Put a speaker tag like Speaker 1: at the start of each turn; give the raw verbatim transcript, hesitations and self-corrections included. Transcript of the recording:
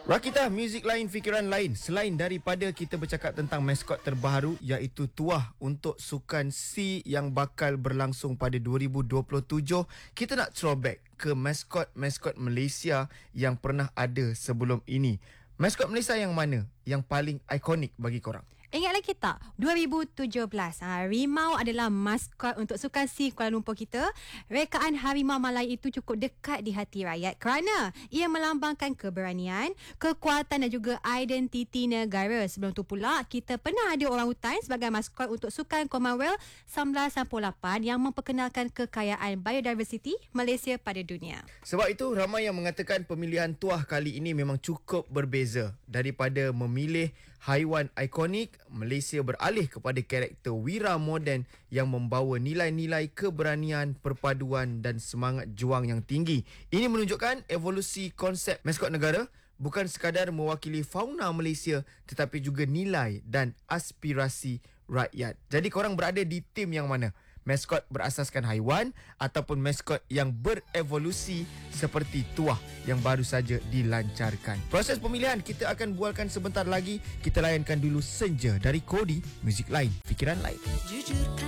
Speaker 1: Rakita, muzik lain, fikiran lain. Selain daripada kita bercakap tentang maskot terbaru iaitu Tuah untuk Sukan C yang bakal berlangsung pada dua ribu dua puluh tujuh, kita nak throwback ke maskot-maskot Malaysia yang pernah ada sebelum ini. Maskot Malaysia yang mana yang paling ikonik bagi korang?
Speaker 2: Ingat lagi tak? dua ribu tujuh belas, ha, Rimau adalah maskot untuk Sukan C Kuala Lumpur kita. Rekaan Harimau Malaya itu cukup dekat di hati rakyat kerana ia melambangkan keberanian, kekuatan dan juga identiti negara. Sebelum tu pula, kita pernah ada orangutan sebagai maskot untuk Sukan Commonwealth seribu sembilan ratus sembilan puluh lapan yang memperkenalkan kekayaan biodiversiti Malaysia pada dunia.
Speaker 1: Sebab itu, ramai yang mengatakan pemilihan Tuah kali ini memang cukup berbeza. Daripada memilih haiwan ikonik, Malaysia beralih kepada karakter wira moden yang membawa nilai-nilai keberanian, perpaduan dan semangat juang yang tinggi. Ini menunjukkan evolusi konsep maskot negara bukan sekadar mewakili fauna Malaysia tetapi juga nilai dan aspirasi rakyat. Jadi korang berada di tim yang mana? Maskot berasaskan haiwan ataupun maskot yang berevolusi seperti Tuah yang baru saja dilancarkan. Proses pemilihan kita akan bualkan sebentar lagi. Kita layankan dulu Senja dari Kodi, muzik lain, fikiran lain. Jujur.